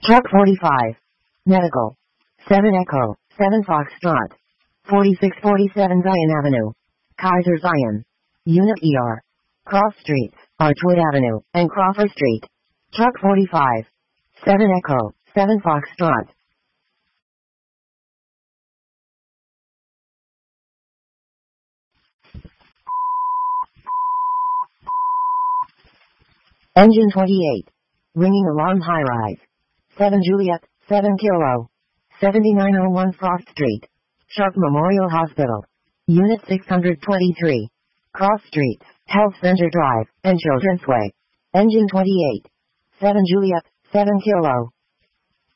Truck 45. Medical. 7 Echo, 7 Foxtrot. 4647 Zion Avenue. Kaiser Zion. Unit ER. Cross Streets, Archwood Avenue, and Crawford Street. Truck 45. 7 Echo, 7 Foxtrot. Engine 28. Ringing alarm high rise. 7 Juliet, 7 Kilo. 7901 Frost Street. Sharp Memorial Hospital. Unit 623. Cross Streets, Health Center Drive, and Children's Way. Engine 28. 7 Juliet, 7 Kilo.